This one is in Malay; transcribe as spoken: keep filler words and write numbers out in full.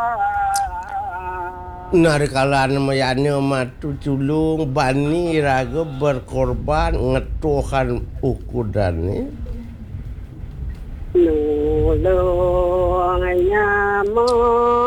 Narikalan mayani matu culung bani raga berkorban ngetuhan ukudane nulung nyamuk